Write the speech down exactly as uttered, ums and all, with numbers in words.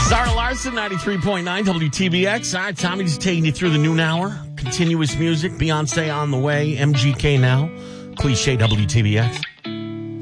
Zara Larson, ninety-three point nine W T B X. All right, Tommy just taking you through the noon hour. Continuous music. Beyonce on the way. M G K now. Cliche W T B X.